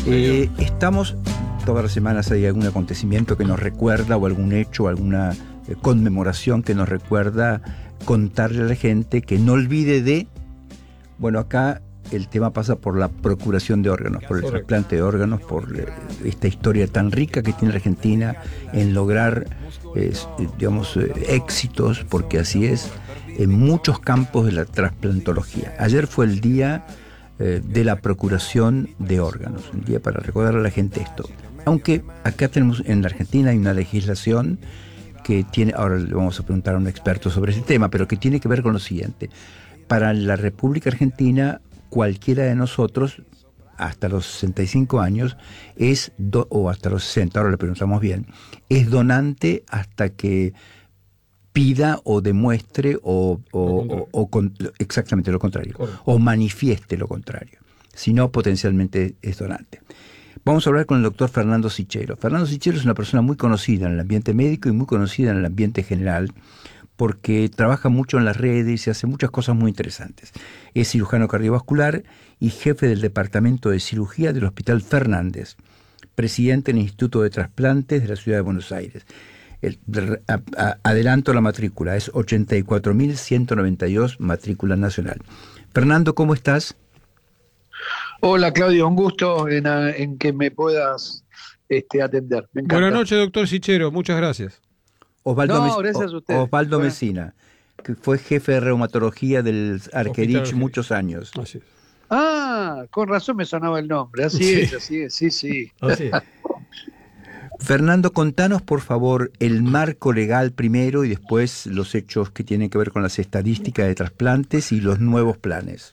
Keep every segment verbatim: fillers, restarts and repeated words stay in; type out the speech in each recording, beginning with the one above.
Eh, estamos, todas las semanas hay algún acontecimiento que nos recuerda, o algún hecho, o alguna eh, conmemoración que nos recuerda contarle a la gente que no olvide de... Bueno, acá el tema pasa por la procuración de órganos, por el Correcto. trasplante de órganos, por eh, esta historia tan rica que tiene la Argentina en lograr, eh, digamos, eh, éxitos, porque así es, en muchos campos de la trasplantología. Ayer fue el día eh, de la procuración de órganos, un día para recordar a la gente esto. Aunque acá tenemos, en la Argentina hay una legislación que tiene, ahora le vamos a preguntar a un experto sobre ese tema, pero que tiene que ver con lo siguiente. Para la República Argentina, cualquiera de nosotros, hasta los sesenta y cinco años, es do, o hasta los sesenta, ahora le preguntamos bien, es donante hasta que pida o demuestre o, o, o, o con, exactamente lo contrario, Correcto. o manifieste lo contrario. Si no, potencialmente es donante. Vamos a hablar con el doctor Fernando Sichero. Fernando Sichero es una persona muy conocida en el ambiente médico y muy conocida en el ambiente general, porque trabaja mucho en las redes y hace muchas cosas muy interesantes. Es cirujano cardiovascular y jefe del Departamento de Cirugía del Hospital Fernández, presidente del Instituto de Trasplantes de la Ciudad de Buenos Aires. El, a, a, adelanto la matrícula, es ochenta y cuatro mil ciento noventa y dos, matrícula nacional. Fernando, ¿cómo estás? Hola Claudio, un gusto en, en que me puedas este, atender. Me encanta. Buenas noches, doctor Sichero, muchas gracias. Osvaldo, No, Mes- gracias a ustedes. Osvaldo Bueno. Mesina, que fue jefe de reumatología del Argerich Argerich. muchos años. Así es. Ah, con razón me sonaba el nombre. Así Sí. es, así es, sí, sí. Así es. Fernando, contanos por favor el marco legal primero y después los hechos que tienen que ver con las estadísticas de trasplantes y los nuevos planes.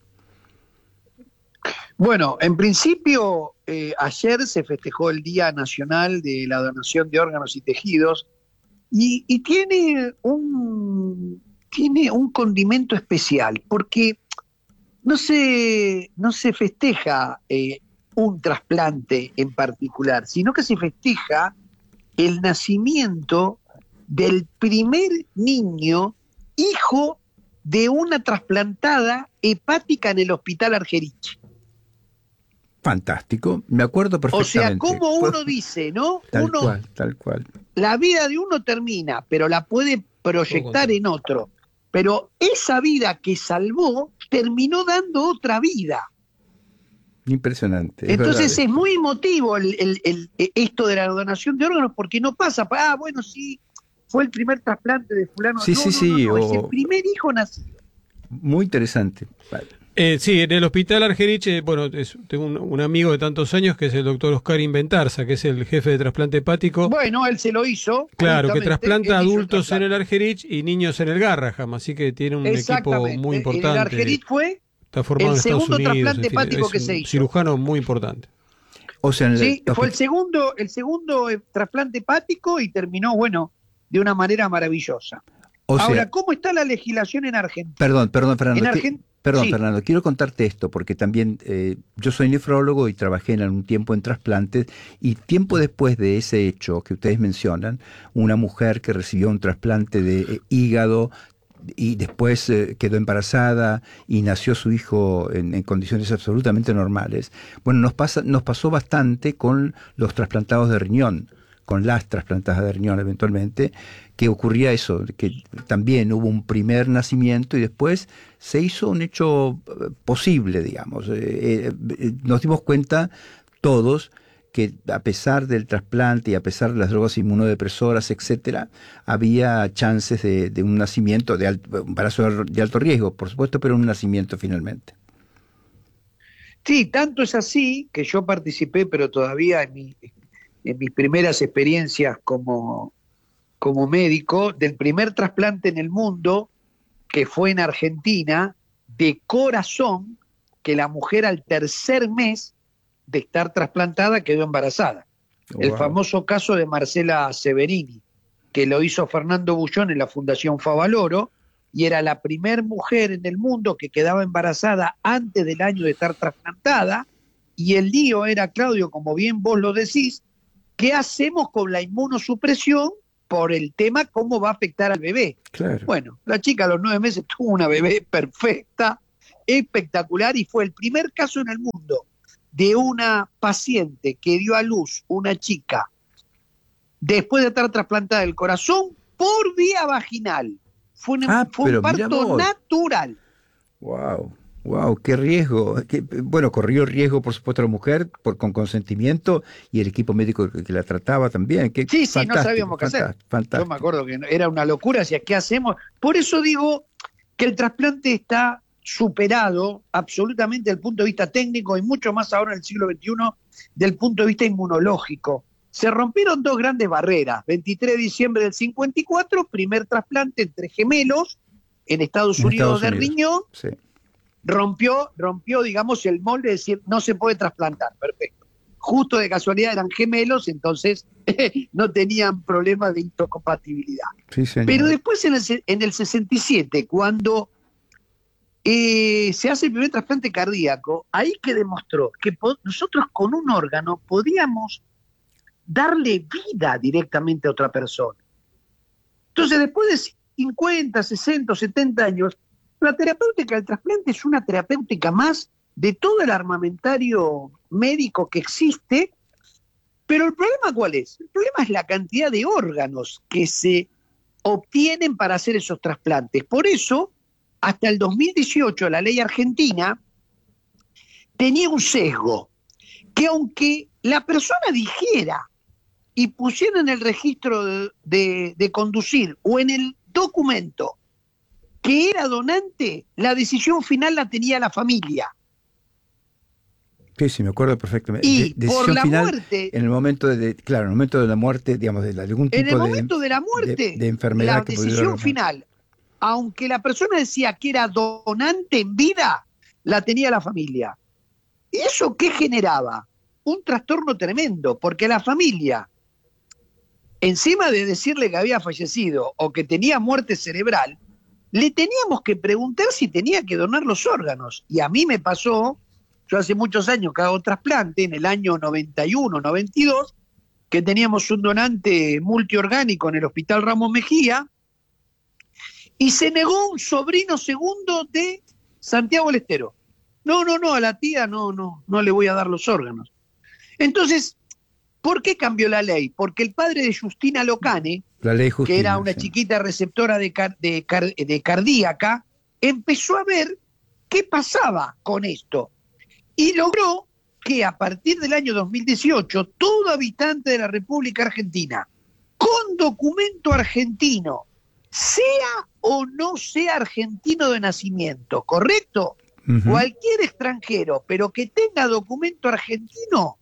Bueno, en principio, eh, ayer se festejó el Día Nacional de la Donación de Órganos y Tejidos y, y tiene un tiene un condimento especial porque no se, no se festeja eh, un trasplante en particular, sino que se festeja el nacimiento del primer niño hijo de una trasplantada hepática en el Hospital Argerich. Fantástico, me acuerdo O sea, perfectamente. como uno dice, ¿no? Tal Uno, cual, tal cual. la vida de uno termina, pero la puede proyectar en otro. Pero esa vida que salvó terminó dando otra vida. Impresionante. Es Entonces verdad. es muy emotivo el, el, el, esto de la donación de órganos porque no pasa, ah, bueno, sí, fue el primer trasplante de fulano. Sí, no, sí, no, sí, no, no, o- es el primer hijo nacido. Muy interesante. Vale. Eh, sí, en el Hospital Argerich, eh, bueno, es- tengo un, un amigo de tantos años que es el doctor Oscar Inventarza, que es el jefe de trasplante hepático. Bueno, él se lo hizo. Claro, que justamente, trasplanta él hizo el adultos en el Argerich y niños en el Garraham, así que tiene un equipo Exactamente. muy En el importante. Argerich fue Está formado el en Estados segundo Unidos. trasplante en fin, hepático es que un se hizo. cirujano muy importante. O sea, en el, Sí, fue el hospi- segundo, el segundo eh, trasplante hepático y terminó, bueno, de una manera maravillosa. o sea, Ahora, ¿cómo está la legislación en Argentina? perdón, perdón, Fernando. En que- Argen- perdón, sí. Fernando, quiero contarte esto, porque también eh, yo soy nefrólogo y trabajé en algún tiempo en trasplantes, y tiempo después de ese hecho que ustedes mencionan, una mujer que recibió un trasplante de eh, hígado y después eh, quedó embarazada y nació su hijo en, en condiciones absolutamente normales. Bueno, nos pasa, nos pasó bastante con los trasplantados de riñón, con las trasplantadas de riñón eventualmente, que ocurría eso, que también hubo un primer nacimiento y después se hizo un hecho eh, posible, digamos. Eh, eh, nos dimos cuenta todos que a pesar del trasplante y a pesar de las drogas inmunodepresoras, etcétera, había chances de, de un nacimiento, de alto, un embarazo de alto riesgo, por supuesto, pero un nacimiento finalmente. Sí, tanto es así que yo participé, pero todavía en, mi, en mis primeras experiencias como, como médico, del primer trasplante en el mundo, que fue en Argentina, de corazón, que la mujer al tercer mes de estar trasplantada quedó embarazada. El Wow. famoso caso de Marcela Severini, que lo hizo Fernando Bullón en la Fundación Favaloro, y era la primer mujer en el mundo que quedaba embarazada antes del año de estar trasplantada, y el lío era, Claudio, como bien vos lo decís, ¿qué hacemos con la inmunosupresión por el tema cómo va a afectar al bebé? Claro. Bueno, la chica a los nueve meses tuvo una bebé perfecta, espectacular, y fue el primer caso en el mundo de una paciente que dio a luz una chica después de estar trasplantada del corazón por vía vaginal. Fue, una, Ah, fue un parto natural. Wow, wow, qué riesgo. Qué, bueno, corrió riesgo, por supuesto, la mujer por, con consentimiento y el equipo médico que, que la trataba también. Qué sí, sí, no sabíamos qué hacer. Fantástico. Yo me acuerdo que era una locura, decía, ¿qué hacemos? Por eso digo que el trasplante está superado absolutamente desde el punto de vista técnico y mucho más ahora en el siglo veintiuno del punto de vista inmunológico. Se rompieron dos grandes barreras. veintitrés de diciembre del cincuenta y cuatro, primer trasplante entre gemelos en Estados en Unidos Estados de Unidos. riñón. Sí. Rompió, rompió, digamos, el molde de decir no se puede trasplantar. Perfecto. Justo de casualidad eran gemelos, entonces no tenían problemas de histocompatibilidad. Sí, señor. Pero después en el, en el sesenta y siete, cuando eh, se hace el primer trasplante cardíaco, ahí que demostró que nosotros con un órgano podíamos darle vida directamente a otra persona. Entonces, después de cincuenta, sesenta, setenta años, la terapéutica del trasplante es una terapéutica más de todo el armamentario médico que existe, pero el problema ¿cuál es? El problema es la cantidad de órganos que se obtienen para hacer esos trasplantes. Por eso, hasta el dos mil dieciocho, la ley argentina tenía un sesgo, que aunque la persona dijera y pusiera en el registro de, de, de conducir o en el documento que era donante, la decisión final la tenía la familia. Sí, sí, me acuerdo perfectamente. Y de, por la final, muerte... En el momento de, de, claro, en el momento de la muerte, digamos, de algún tipo en el de, momento de la muerte, de, de enfermedad la que decisión pudiera... final, aunque la persona decía que era donante en vida, la tenía la familia. ¿Y eso qué generaba? Un trastorno tremendo, porque la familia, encima de decirle que había fallecido o que tenía muerte cerebral, le teníamos que preguntar si tenía que donar los órganos. Y a mí me pasó, yo hace muchos años que hago trasplante, en el año noventa y uno, noventa y dos, que teníamos un donante multiorgánico en el Hospital Ramos Mejía, y se negó un sobrino segundo de Santiago del Estero. No, no, no, a la tía no, no, no le voy a dar los órganos. Entonces, ¿por qué cambió la ley? Porque el padre de Justina Locane, la ley Justina, que era una sí. chiquita receptora de, car de, car de cardíaca, empezó a ver qué pasaba con esto. Y logró que a partir del año dos mil dieciocho, todo habitante de la República Argentina, con documento argentino, sea o no sea argentino de nacimiento, ¿correcto? Uh-huh. Cualquier extranjero, pero que tenga documento argentino,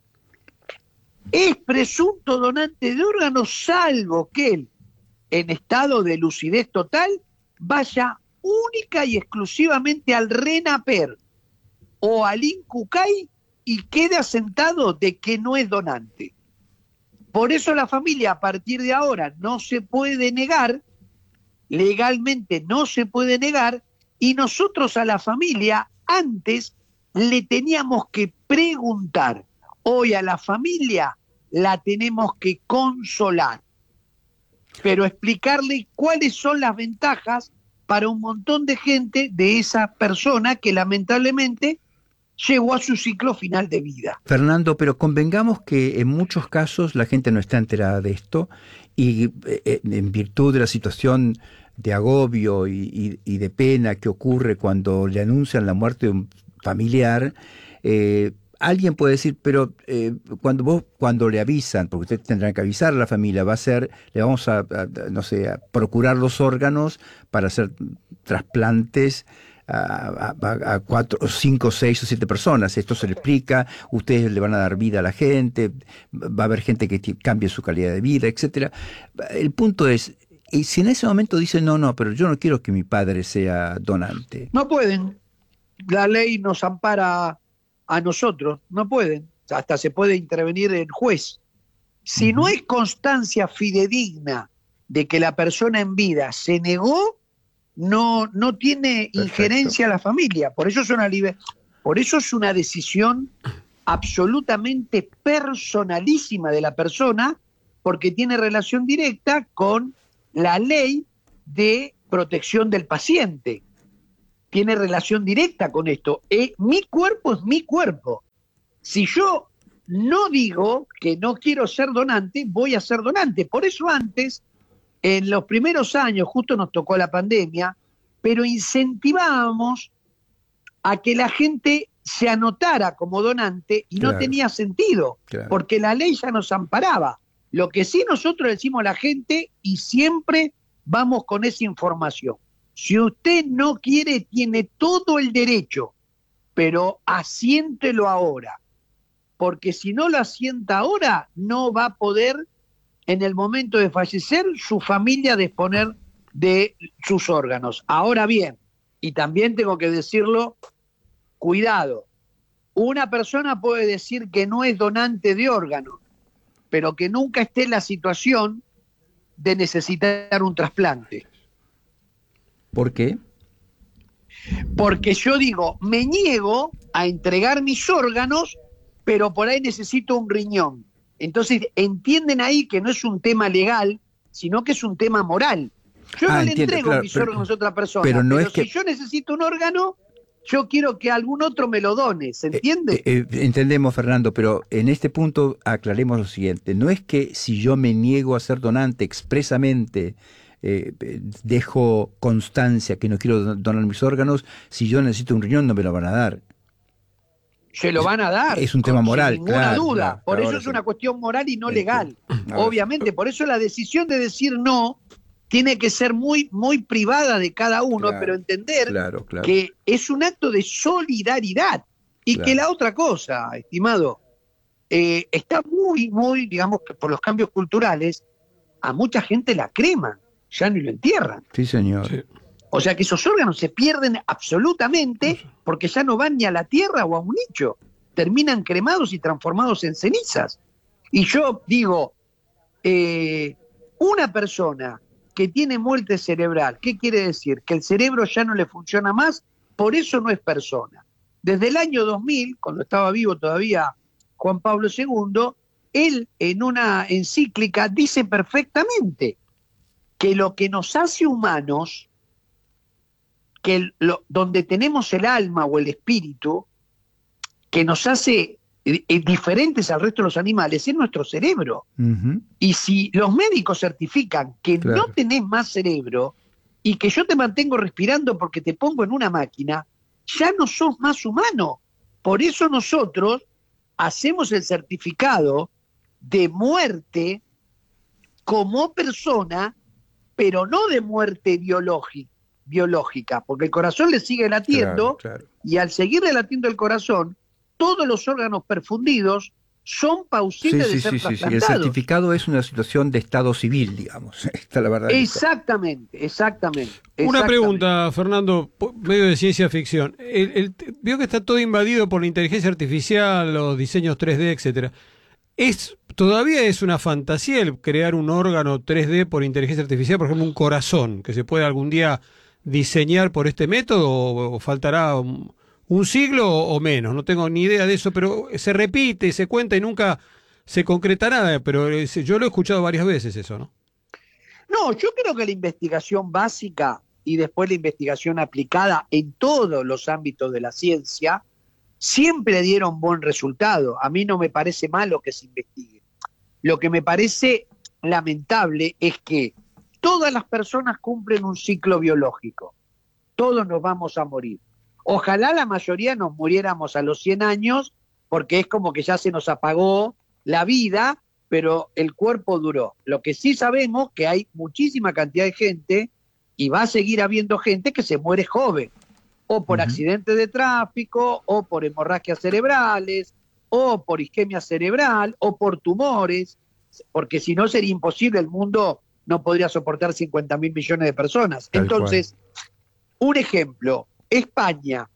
es presunto donante de órganos, salvo que él, en estado de lucidez total, vaya única y exclusivamente al RENAPER o al INCUCAI y quede asentado de que no es donante. Por eso la familia a partir de ahora no se puede negar, legalmente no se puede negar, y nosotros a la familia antes le teníamos que preguntar. Hoy a la familia la tenemos que consolar, pero explicarle cuáles son las ventajas para un montón de gente de esa persona que lamentablemente llegó a su ciclo final de vida. Fernando, pero convengamos que en muchos casos la gente no está enterada de esto y eh, en virtud de la situación de agobio y, y, y de pena que ocurre cuando le anuncian la muerte de un familiar, eh, alguien puede decir, pero eh, cuando vos, cuando le avisan, porque ustedes tendrán que avisar a la familia, va a ser, le vamos a, a no sé, a procurar los órganos para hacer trasplantes a, a, a cuatro, cinco, seis o siete personas. Esto se le explica, ustedes le van a dar vida a la gente, va a haber gente que cambie su calidad de vida, etcétera. El punto es, y si en ese momento dicen, no, no, pero yo no quiero que mi padre sea donante. No pueden. La ley nos ampara a nosotros, no pueden. Hasta se puede intervenir el juez. Si uh-huh. no hay constancia fidedigna de que la persona en vida se negó, no, no tiene Perfecto. Injerencia a la familia. Por eso es una liber... por eso es una decisión absolutamente personalísima de la persona, porque tiene relación directa con la ley de protección del paciente. Tiene relación directa con esto. Eh, mi cuerpo es mi cuerpo. Si yo no digo que no quiero ser donante, voy a ser donante. Por eso antes, en los primeros años, justo nos tocó la pandemia, pero incentivábamos a que la gente se anotara como donante y Claro. no tenía sentido, Claro. porque la ley ya nos amparaba. Lo que sí nosotros decimos a la gente, y siempre vamos con esa información: si usted no quiere, tiene todo el derecho, pero asiéntelo ahora, porque si no lo asienta ahora, no va a poder, en el momento de fallecer, su familia disponer de sus órganos. Ahora bien, y también tengo que decirlo, cuidado, una persona puede decir que no es donante de órganos, pero que nunca esté en la situación de necesitar un trasplante. ¿Por qué? Porque yo digo, me niego a entregar mis órganos, pero por ahí necesito un riñón. Entonces entienden ahí que no es un tema legal, sino que es un tema moral. Yo Ah, no le entiendo, entrego claro, mis pero- órganos a otra persona, pero pero, no es si que- yo necesito un órgano, yo quiero que algún otro me lo done, ¿se Eh, entiende? eh, eh, entendemos, Fernando, pero en este punto aclaremos lo siguiente. No es que si yo me niego a ser donante expresamente, eh, eh, dejo constancia que no quiero don- donar mis órganos, si yo necesito un riñón no me lo van a dar. Se lo van a dar. Es un con- tema moral, sin ninguna claro, duda. claro, Por ahora eso es sí. una cuestión moral y no Entiendo. legal. Ahora sí. Obviamente, por eso la decisión de decir no tiene que ser muy, muy privada de cada uno, Claro, pero entender claro, claro. que es un acto de solidaridad. Y Claro. que la otra cosa, estimado, eh, está muy, muy, digamos, que por los cambios culturales, a mucha gente la creman, ya ni lo entierran. Sí, señor. Sí. O sea que esos órganos se pierden absolutamente porque ya no van ni a la tierra o a un nicho. Terminan cremados y transformados en cenizas. Y yo digo, eh, una persona que tiene muerte cerebral, ¿qué quiere decir? Que el cerebro ya no le funciona más, por eso no es persona. Desde el año dos mil, cuando estaba vivo todavía Juan Pablo segundo, él en una encíclica dice perfectamente que lo que nos hace humanos, que el- lo- donde tenemos el alma o el espíritu, que nos hace eh, eh, diferentes al resto de los animales, es nuestro cerebro. Ujú. Y si los médicos certifican que Claro. no tenés más cerebro y que yo te mantengo respirando porque te pongo en una máquina, ya no sos más humano. Por eso nosotros hacemos el certificado de muerte como persona, pero no de muerte biológica, biológica, porque el corazón le sigue latiendo, Claro, claro. y al seguirle latiendo el corazón, todos los órganos perfundidos son Sí, pausibles sí, de ser sí, sí, sí. El trasplantados. certificado es una situación de estado civil, digamos. Esta es la verdad. Exactamente, exactamente. Una exactamente. pregunta, Fernando, po- medio de ciencia ficción. El, el- vio que está todo invadido por la inteligencia artificial, los diseños tres D, etcétera. ¿Es, todavía es una fantasía el crear un órgano tres D por inteligencia artificial, por ejemplo, un corazón, que se puede algún día diseñar por este método, o, o faltará un, un siglo o, o menos? No tengo ni idea de eso, pero se repite, se cuenta y nunca se concreta nada, pero eh, yo lo he escuchado varias veces eso, ¿no? No, yo creo que la investigación básica y después la investigación aplicada en todos los ámbitos de la ciencia siempre dieron buen resultado. A mí no me parece malo que se investigue. Lo que me parece lamentable es que todas las personas cumplen un ciclo biológico. Todos nos vamos a morir. Ojalá la mayoría nos muriéramos a los cien años, porque es como que ya se nos apagó la vida, pero el cuerpo duró. Lo que sí sabemos que hay muchísima cantidad de gente, y va a seguir habiendo gente que se muere joven, o por Ujú. accidentes de tráfico, o por hemorragias cerebrales, o por isquemia cerebral, o por tumores, porque si no sería imposible, el mundo no podría soportar cincuenta mil millones de personas. Tal Entonces, un ejemplo, España,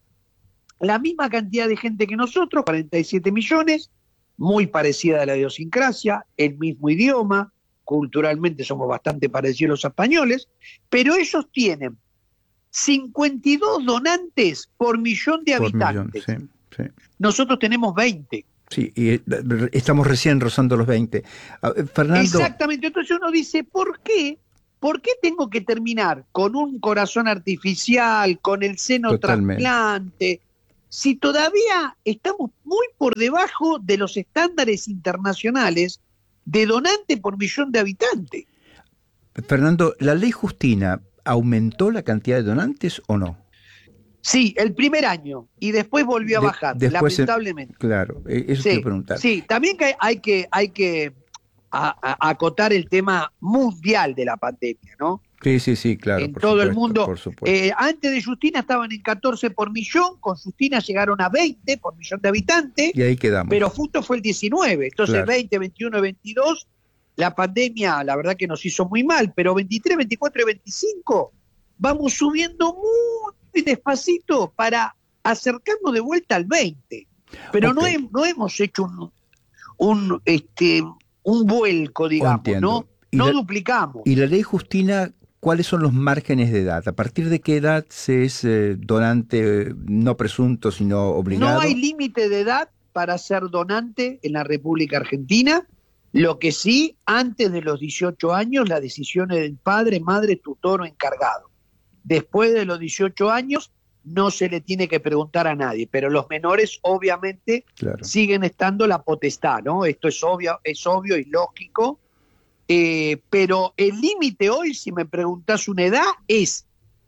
la misma cantidad de gente que nosotros, cuarenta y siete millones, muy parecida a la idiosincrasia, el mismo idioma, culturalmente somos bastante parecidos los españoles, pero ellos tienen cincuenta y dos donantes por millón de Por millón, habitantes. sí, sí. Nosotros tenemos veinte. Sí, y eh, estamos recién rozando los veinte. Ah, eh, Fernando, Exactamente, entonces uno dice, ¿por qué? ¿Por qué tengo que terminar con un corazón artificial, con el seno Totalmente. trasplante? si todavía estamos muy por debajo de los estándares internacionales de donante por millón de habitantes. Fernando, ¿la ley Justina aumentó la cantidad de donantes o no? Sí, el primer año, y después volvió a De, bajar, después lamentablemente. Se, claro, eso sí, quiero preguntar. Sí, también que hay que, hay que a, a, acotar el tema mundial de la pandemia, ¿no? Sí, sí, sí, claro. En por todo supuesto, el mundo. Por supuesto. Eh, antes de Justina estaban en catorce por millón, con Justina llegaron a veinte por millón de habitantes. Y ahí quedamos. Pero justo fue el diecinueve, entonces claro. veinte, veintiuno, veintidós, la pandemia la verdad que nos hizo muy mal, pero veintitrés, veinticuatro y veinticinco vamos subiendo muy despacito para acercarnos de vuelta al veinte. Pero okay. no, he, no hemos hecho un, un, este, un vuelco, digamos, Entiendo. ¿no? No la, duplicamos. ¿Y la ley Justina, cuáles son los márgenes de edad? ¿A partir de qué edad se es eh, donante, no presunto, sino obligado? No hay límite de edad para ser donante en la República Argentina. Lo que sí, antes de los dieciocho años, la decisión es del padre, madre, tutor o encargado. Después de los dieciocho años, no se le tiene que preguntar a nadie, pero los menores obviamente claro. siguen estando la potestad, ¿no? Esto es obvio, es obvio y lógico, eh, pero el límite hoy, si me preguntás una edad, es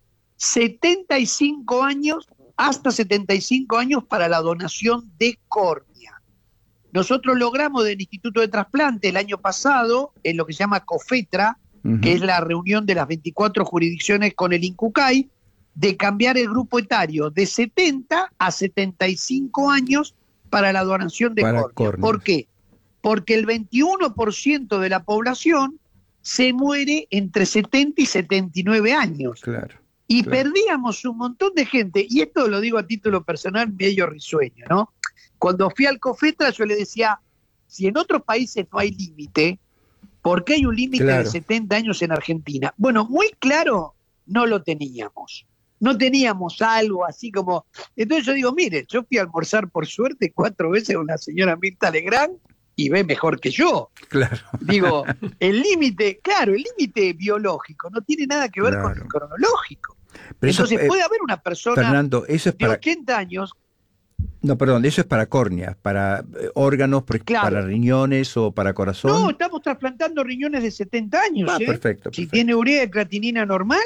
setenta y cinco años, hasta setenta y cinco años para la donación de córnea. Nosotros logramos del Instituto de Trasplante el año pasado, en lo que se llama COFETRA, uh-huh. que es la reunión de las veinticuatro jurisdicciones con el INCUCAI, de cambiar el grupo etario de setenta a setenta y cinco años para la donación de córnea. Córneas. ¿Por qué? Porque el veintiuno por ciento de la población se muere entre setenta y setenta y nueve años. Claro, y claro. perdíamos un montón de gente, y esto lo digo a título personal, medio risueño, ¿no? Cuando fui al COFETRA yo le decía, si en otros países no hay límite, ¿por qué hay un límite claro. de setenta años en Argentina? Bueno, muy claro no lo teníamos. No teníamos algo así como... Entonces yo digo, mire, yo fui a almorzar por suerte cuatro veces con la señora Mirta Legrand y ve mejor que yo. Claro. Digo, el límite, claro, el límite biológico no tiene nada que ver claro. con el cronológico. Pero Entonces eso, eh, puede haber una persona Fernando, eso es para... de ochenta años... No, perdón, eso es para córneas, para eh, órganos, claro. para riñones o para corazón. No, estamos trasplantando riñones de setenta años. Ah, ¿eh? perfecto, perfecto. Si tiene urea y creatinina normal...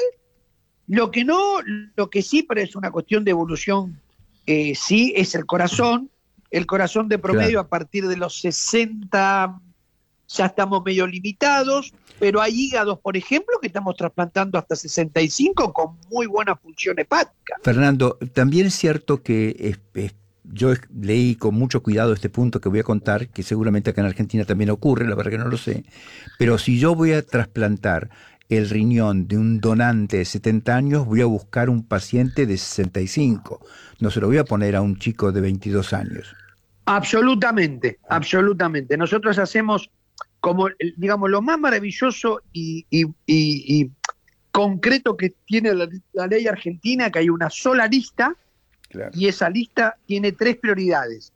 Lo que no, lo que sí, pero es una cuestión de evolución, eh, sí, es el corazón. El corazón de promedio claro. a partir de los sesenta ya estamos medio limitados, pero hay hígados, por ejemplo, que estamos trasplantando hasta sesenta y cinco con muy buena función hepática. Fernando, también es cierto que es, es, yo leí con mucho cuidado este punto que voy a contar, que seguramente acá en Argentina también ocurre, la verdad que no lo sé, pero si yo voy a trasplantar el riñón de un donante de setenta años, voy a buscar un paciente de sesenta y cinco. No se lo voy a poner a un chico de veintidós años. Absolutamente, absolutamente. Nosotros hacemos como, digamos, lo más maravilloso y, y, y, y concreto que tiene la, la ley argentina, que hay una sola lista, claro. y esa lista tiene tres prioridades.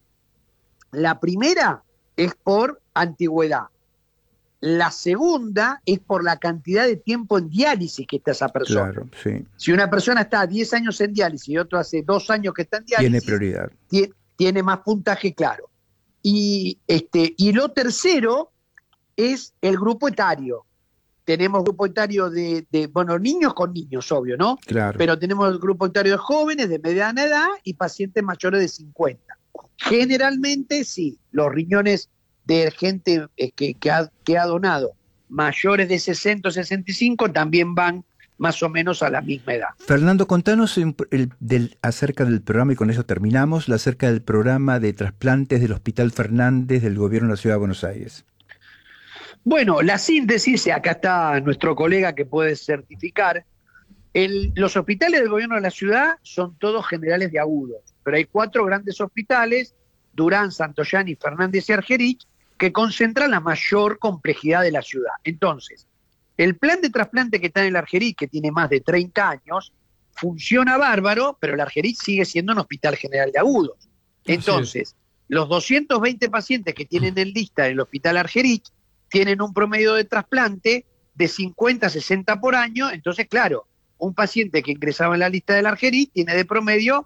La primera es por antigüedad. La segunda es por la cantidad de tiempo en diálisis que está esa persona. Claro, sí. Si una persona está diez años en diálisis y otro hace dos años que está en diálisis, tiene prioridad. Tiene, tiene más puntaje, claro. Y, este, y lo tercero es el grupo etario. Tenemos grupo etario de, de, bueno, niños con niños, obvio, ¿no? Claro. Pero tenemos el grupo etario de jóvenes de mediana edad y pacientes mayores de cincuenta. Generalmente, sí, los riñones de gente que, que, ha, que ha donado mayores de sesenta o sesenta y cinco también van más o menos a la misma edad. Fernando, contanos el, el, del, acerca del programa, y con eso terminamos, acerca del programa de trasplantes del Hospital Fernández del Gobierno de la Ciudad de Buenos Aires. Bueno, la síntesis, acá está nuestro colega que puede certificar, el, los hospitales del Gobierno de la Ciudad son todos generales de agudos, pero hay cuatro grandes hospitales, Durán, Santoyani, Fernández y Argerich, que concentran la mayor complejidad de la ciudad. Entonces, el plan de trasplante que está en el Argerich, que tiene más de treinta años, funciona bárbaro, pero el Argerich sigue siendo un hospital general de agudos. Entonces, los doscientos veinte pacientes que tienen en lista en el hospital Argerich tienen un promedio de trasplante de cincuenta a sesenta por año. Entonces, claro, un paciente que ingresaba en la lista del Argerich tiene de promedio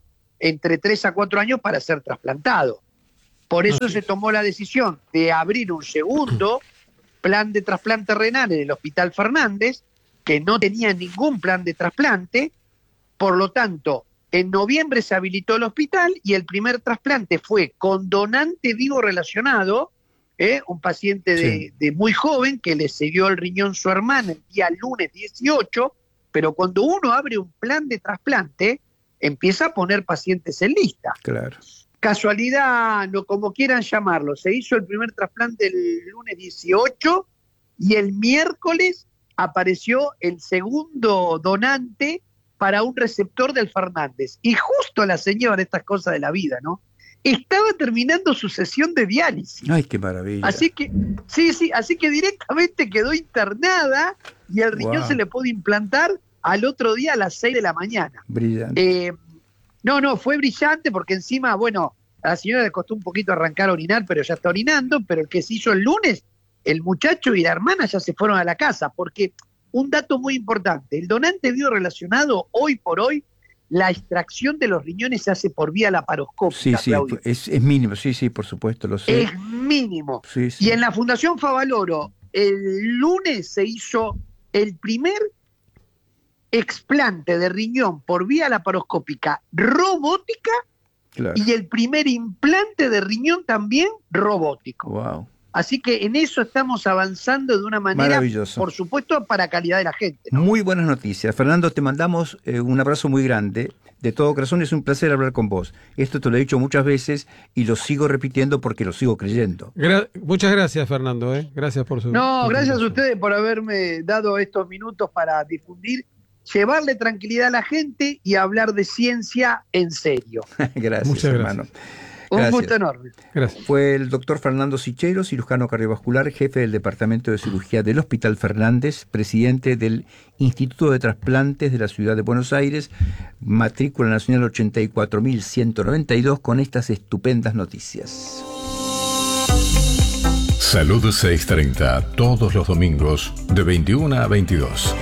entre tres a cuatro años para ser trasplantado. Por eso Así se es. tomó la decisión de abrir un segundo plan de trasplante renal en el Hospital Fernández, que no tenía ningún plan de trasplante. Por lo tanto, en noviembre se habilitó el hospital y el primer trasplante fue con donante vivo relacionado, ¿eh? un paciente de, Sí. de muy joven que le cedió el riñón su hermana el día lunes dieciocho, pero cuando uno abre un plan de trasplante, empieza a poner pacientes en lista. Claro. Casualidad, no como quieran llamarlo, se hizo el primer trasplante el lunes dieciocho y el miércoles apareció el segundo donante para un receptor del Fernández. Y justo la señora, estas cosas de la vida, ¿no? Estaba terminando su sesión de diálisis. Ay, qué maravilla. Así que, sí, sí, así que directamente quedó internada y el riñón Wow. se le pudo implantar al otro día a las seis de la mañana. Brillante. Eh, no, no, fue brillante porque encima, bueno, a la señora le costó un poquito arrancar a orinar, pero ya está orinando, pero el que se hizo el lunes, el muchacho y la hermana ya se fueron a la casa, porque un dato muy importante, el donante biorelacionado, hoy por hoy, la extracción de los riñones se hace por vía laparoscópica, Sí, sí, Claudio. es, es mínimo, sí, sí, por supuesto, lo sé. Es mínimo. Sí, sí. Y en la Fundación Favaloro, el lunes se hizo el primer explante de riñón por vía laparoscópica robótica Claro. y el primer implante de riñón también robótico. Wow. Así que en eso estamos avanzando de una manera, Maravilloso. por supuesto, para calidad de la gente, ¿no? Muy buenas noticias. Fernando, te mandamos eh, un abrazo muy grande. De todo corazón, es un placer hablar con vos. Esto te lo he dicho muchas veces y lo sigo repitiendo porque lo sigo creyendo. Gra- muchas gracias, Fernando. ¿eh? Gracias por su. No, por su gracias a invitación. ustedes por haberme dado estos minutos para difundir, llevarle tranquilidad a la gente y hablar de ciencia en serio. Gracias, Muchas hermano. Un Gracias. gusto enorme. Gracias. Fue el doctor Fernando Sichero, cirujano cardiovascular, jefe del Departamento de Cirugía del Hospital Fernández, presidente del Instituto de Trasplantes de la Ciudad de Buenos Aires, matrícula nacional ochenta y cuatro mil ciento noventa y dos, con estas estupendas noticias. Salud seiscientos treinta, todos los domingos, de veintiuno a veintidós.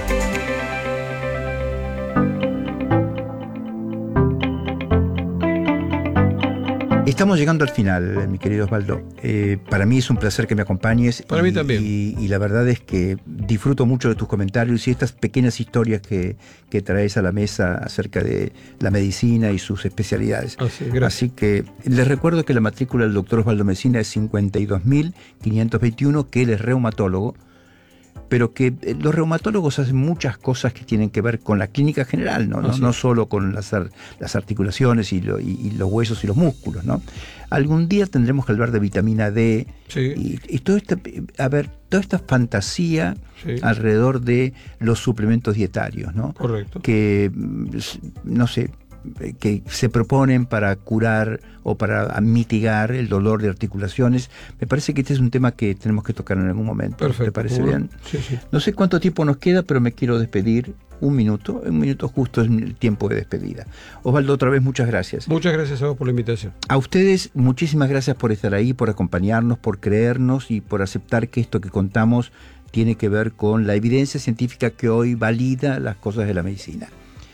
Estamos llegando al final, mi querido Osvaldo. Eh, para mí es un placer que me acompañes. Para y, mí también. Y, y la verdad es que disfruto mucho de tus comentarios y estas pequeñas historias que, que traes a la mesa acerca de la medicina y sus especialidades. Así, gracias. Así que les recuerdo que la matrícula del doctor Osvaldo Mesina es cincuenta y dos mil quinientos veintiuno, que él es reumatólogo, pero que eh, los reumatólogos hacen muchas cosas que tienen que ver con la clínica general, no, no, Así no es. solo con las, ar- las articulaciones y, lo- y- y los huesos y los músculos, ¿no? Algún día tendremos que hablar de vitamina D Sí. y, y todo este, a ver, toda esta fantasía Sí. alrededor de los suplementos dietarios, ¿no? Correcto. Que, mm, s- no sé, eh, que se proponen para curar o para mitigar el dolor de articulaciones. Me parece que este es un tema que tenemos que tocar en algún momento. Perfecto. ¿Te parece ¿Cómo no? bien? Sí, sí. No sé cuánto tiempo nos queda, pero me quiero despedir. Un minuto, un minuto justo es el tiempo de despedida. Osvaldo, otra vez muchas gracias. Muchas gracias a vos por la invitación. A ustedes, muchísimas gracias por estar ahí, por acompañarnos, por creernos y por aceptar que esto que contamos tiene que ver con la evidencia científica que hoy valida las cosas de la medicina.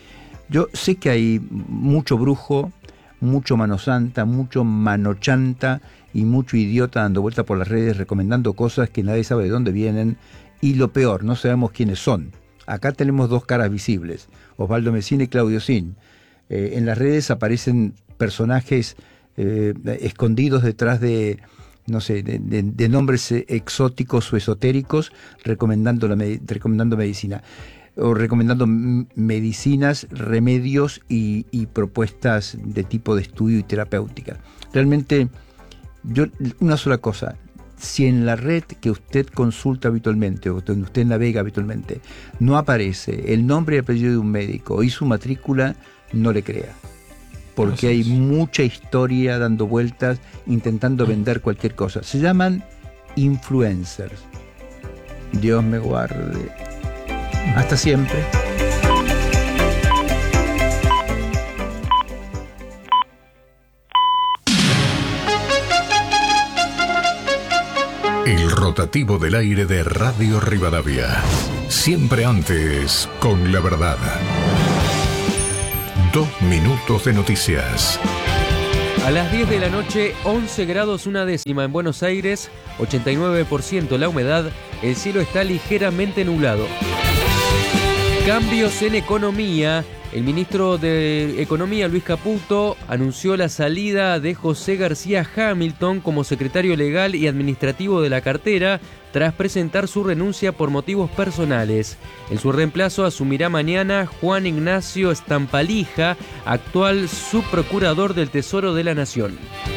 Yo sé que hay mucho brujo, mucho mano santa, mucho mano chanta y mucho idiota dando vuelta por las redes recomendando cosas que nadie sabe de dónde vienen y lo peor, no sabemos quiénes son. Acá tenemos dos caras visibles, Osvaldo Mesina y Claudio Sin. Eh, en las redes aparecen personajes eh, escondidos detrás de, no sé, de, de- de nombres eh, exóticos o esotéricos recomendando, la, me- recomendando medicina o recomendando m- medicinas, remedios y, y propuestas de tipo de estudio y terapéutica. Realmente, yo una sola cosa, si en la red que usted consulta habitualmente o donde usted navega habitualmente no aparece el nombre y apellido de un médico y su matrícula, no le crea. Porque Así hay es. mucha historia dando vueltas, intentando vender cualquier cosa. Se llaman influencers. Dios me guarde. Hasta siempre. El rotativo del aire de Radio Rivadavia. Siempre antes con la verdad. Dos minutos de noticias. A las diez de la noche, once grados una décima en Buenos Aires, ochenta y nueve por ciento la humedad, el cielo está ligeramente nublado. Cambios en economía. El ministro de Economía, Luis Caputo, anunció la salida de José García Hamilton como secretario legal y administrativo de la cartera tras presentar su renuncia por motivos personales. En su reemplazo asumirá mañana Juan Ignacio Stampalija, actual subprocurador del Tesoro de la Nación.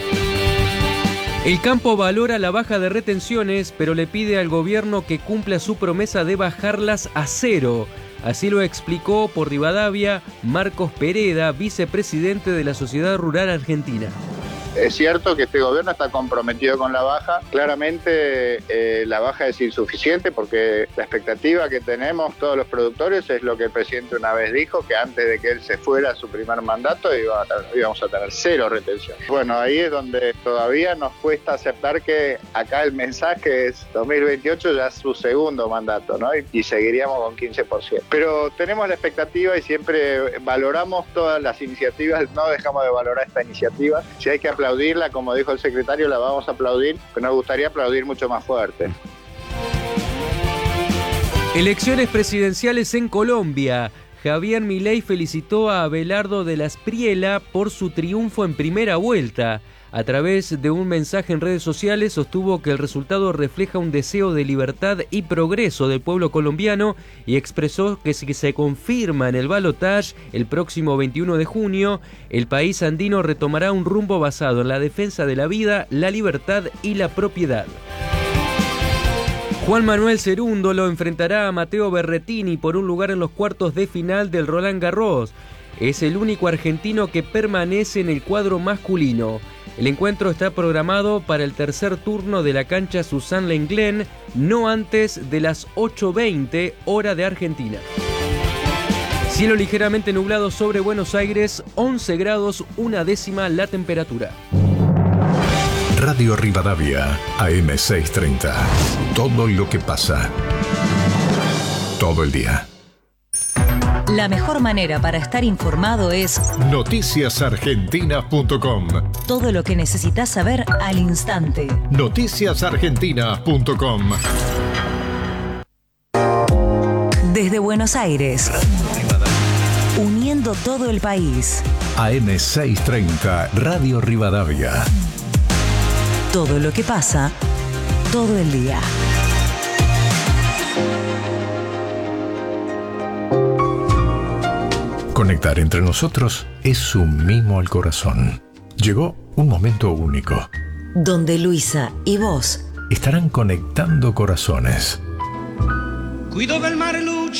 El campo valora la baja de retenciones, pero le pide al gobierno que cumpla su promesa de bajarlas a cero. Así lo explicó por Rivadavia Marcos Pereda, vicepresidente de la Sociedad Rural Argentina. Es cierto que este gobierno está comprometido con la baja. Claramente eh, la baja es insuficiente porque la expectativa que tenemos todos los productores es lo que el presidente una vez dijo, que antes de que él se fuera a su primer mandato iba a, íbamos a tener cero retención. Bueno, ahí es donde todavía nos cuesta aceptar que acá el mensaje es dos mil veintiocho ya es su segundo mandato, ¿no? Y, y seguiríamos con quince por ciento. Pero tenemos la expectativa y siempre valoramos todas las iniciativas, no dejamos de valorar esta iniciativa. Si hay que aplaudirla, como dijo el secretario, la vamos a aplaudir, pero nos gustaría aplaudir mucho más fuerte. Elecciones presidenciales en Colombia. Javier Milei felicitó a Abelardo de la Espriella por su triunfo en primera vuelta. A través de un mensaje en redes sociales sostuvo que el resultado refleja un deseo de libertad y progreso del pueblo colombiano y expresó que si se confirma en el balotaje el próximo veintiuno de junio, el país andino retomará un rumbo basado en la defensa de la vida, la libertad y la propiedad. Juan Manuel Cerúndolo enfrentará a Matteo Berrettini por un lugar en los cuartos de final del Roland Garros. Es el único argentino que permanece en el cuadro masculino. El encuentro está programado para el tercer turno de la cancha Suzanne Lenglen, no antes de las ocho veinte hora de Argentina. Cielo ligeramente nublado sobre Buenos Aires, once grados una décima la temperatura. Radio Rivadavia, A M seiscientos treinta. Todo lo que pasa. Todo el día. La mejor manera para estar informado es noticias argentinas punto com. Todo lo que necesitas saber al instante. noticias argentinas punto com. Desde Buenos Aires, uniendo todo el país. A M seiscientos treinta, Radio Rivadavia. Todo lo que pasa, todo el día. Conectar entre nosotros es un mimo al corazón. Llegó un momento único. Donde Luisa y vos estarán conectando corazones. Guido del Mare Luce.